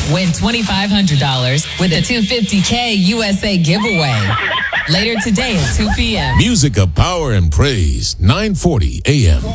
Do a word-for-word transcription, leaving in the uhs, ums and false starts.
Win twenty-five hundred dollars with a two hundred fifty K U S A giveaway. Later today at two p.m. Music of Power and Praise, nine forty a.m.